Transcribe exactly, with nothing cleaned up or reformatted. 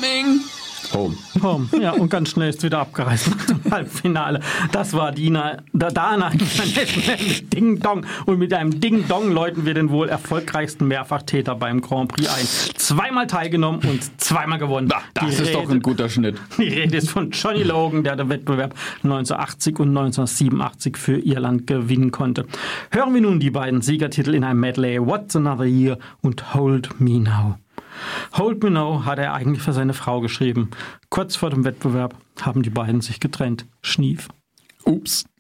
coming home. Home. Ja, und ganz schnell ist wieder abgereist nach dem Halbfinale. Das war Dina. Da, danach mit Ding Dong. Und mit einem Ding Dong läuten wir den wohl erfolgreichsten Mehrfachtäter beim Grand Prix ein. Zweimal teilgenommen und zweimal gewonnen. Na, das die ist Rede, doch ein guter Schnitt. Die Rede ist von Johnny Logan, der den Wettbewerb neunzehnhundertachtzig und neunzehnhundertsiebenundachtzig für Irland gewinnen konnte. Hören wir nun die beiden Siegertitel in einem Medley. What's Another Year und Hold Me Now. Hold Me Now hat er eigentlich für seine Frau geschrieben. Kurz vor dem Wettbewerb haben die beiden sich getrennt. Schnief. Ups.